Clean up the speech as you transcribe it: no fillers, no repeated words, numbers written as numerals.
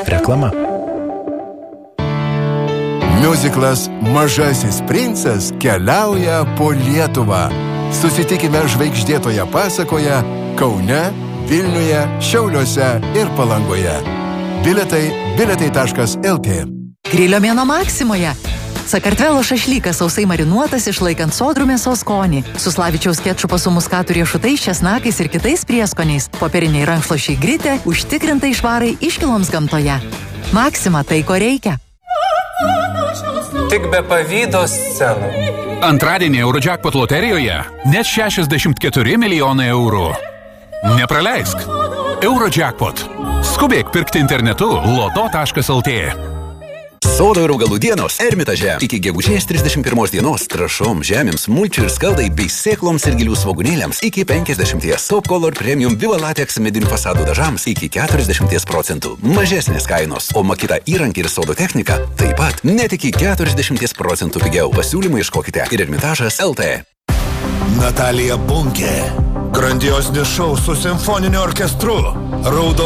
Reklama. Miuziklas Mažasis princas keliauja po Lietuvą. Susitikime žvaigždėtoje pasakoje Kaune, Vilniuje, Šiauliuose ir Palangoje. Biletai.lt. Grilio mėnuo Maksimoje. Sakartvelo šašlykas sausai marinuotas, išlaikant sodrų mėsos skonį. Su Slavičiaus kečupo su muskatų riešutais, česnakais ir kitais prieskoniais. Popieriniai rankšluosčiai Gritė, užtikrintai švarai iškiloms gamtoje. Maksima tai, ko reikia. Tik be pavydo scenų. Antradienį Eurojackpot loterijoje net 64 milijonai eurų. Nepraleisk. Eurojackpot. Skubėk pirkti internetu loto.lt. Sodo ir augalų dienos Ermitaže. Iki gegužės 31 dienos trąšom, žemėms, mulčių ir skaldai bei sėkloms ir gilių svogūnėliams iki 50%. Top Color Premium Viva Latex medinių fasadų dažams iki 40%. Mažesnės kainos, o Makita įrankį ir sodo techniką taip pat net iki 40% pigiau. Pasiūlymą ieškokite ir Ermitažas LT. Natalija Bunkė. Grandioznis šou su simfoniniu orkestru. Raudo